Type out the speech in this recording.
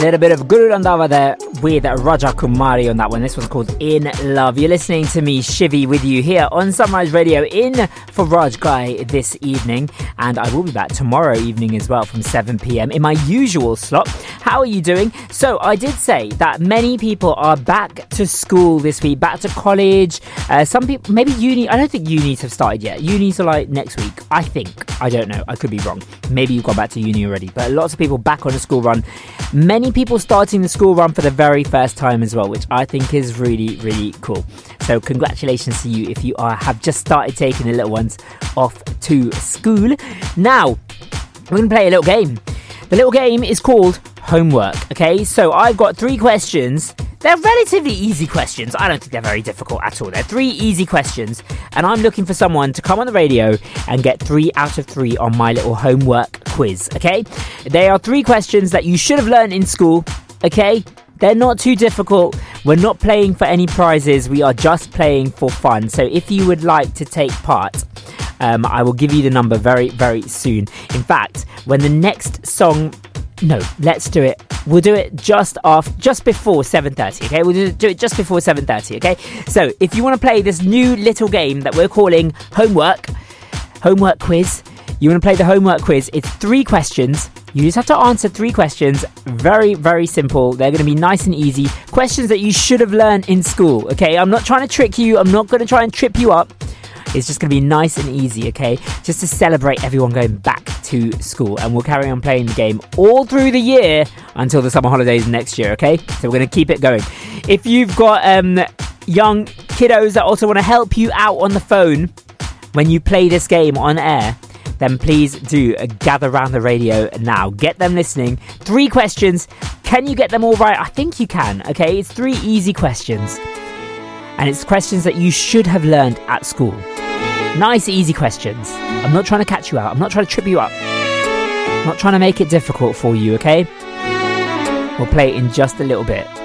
Little bit of Guru Randhawa there with Raja Kumari on that one. This one's called In Love. You're listening to me, Shivy, with you here on Sunrise Radio in for Raj Guy this evening. And I will be back tomorrow evening as well from 7 p.m. in my usual slot. How are you doing? So I did say that many people are back to school this week, back to college. Some people, maybe uni. I don't think unis have started yet. Unis are like next week, I think. I don't know. I could be wrong. Maybe you've gone back to uni already. But lots of people back on the school run. Many people starting the school run for the very first time as well, which I think is really, really cool. So congratulations to you if you have just started taking the little ones off to school. Now, we're going to play a little game. The little game is called Homework, okay? So I've got 3 questions. They're relatively easy questions. I don't think they're very difficult at all. They're 3 easy questions. And I'm looking for someone to come on the radio and get 3 out of 3 on my little homework quiz, okay? They are 3 questions that you should have learned in school, okay? They're not too difficult. We're not playing for any prizes. We are just playing for fun. So if you would like to take part, I will give you the number very, very soon. In fact, when the next song... No, let's do it. We'll do it just before 7:30, okay? We'll do it just before 7:30, okay? So, if you want to play this new little game that we're calling Homework Quiz, you want to play the Homework Quiz, it's 3 questions. You just have to answer 3 questions. Very, very simple. They're going to be nice and easy. Questions that you should have learned in school, okay? I'm not trying to trick you. I'm not going to try and trip you up. It's just going to be nice and easy, okay? Just to celebrate everyone going back to school. And we'll carry on playing the game all through the year until the summer holidays next year, okay? So we're going to keep it going. If you've got young kiddos that also want to help you out on the phone when you play this game on air, then please do gather around the radio now. Get them listening. 3 questions. Can you get them all right? I think you can, okay? It's 3 easy questions. And it's questions that you should have learned at school. Nice, easy questions. I'm not trying to catch you out. I'm not trying to trip you up. I'm not trying to make it difficult for you, okay? We'll play it in just a little bit.